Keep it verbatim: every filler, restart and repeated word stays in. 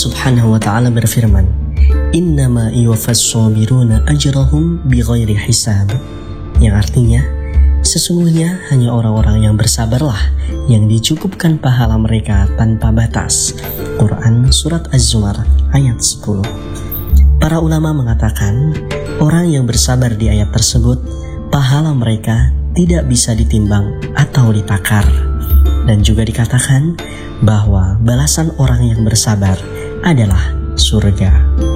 Subhanahu wa ta'ala berfirman, "Innama yuwaffas sabiruna ajrahum bighairi hisab." Yang artinya, sesungguhnya hanya orang-orang yang bersabarlah yang dicukupkan pahala mereka tanpa batas. Quran Surat Az-Zumar ayat sepuluh. Para ulama mengatakan, orang yang bersabar di ayat tersebut, pahala mereka tidak bisa ditimbang atau ditakar. Dan juga dikatakan bahwa balasan orang yang bersabar adalah surga.